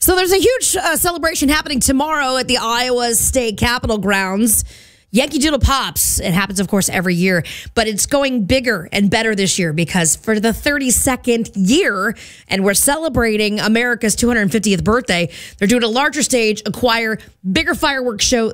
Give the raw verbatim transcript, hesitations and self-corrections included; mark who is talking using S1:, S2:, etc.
S1: So there's a huge uh, celebration happening tomorrow at the Iowa State Capitol grounds. Yankee Doodle Pops. It happens, of course, every year, but it's going bigger and better this year because for the thirty-second year, and we're celebrating America's two hundred fiftieth birthday, they're doing a larger stage, a choir, bigger fireworks show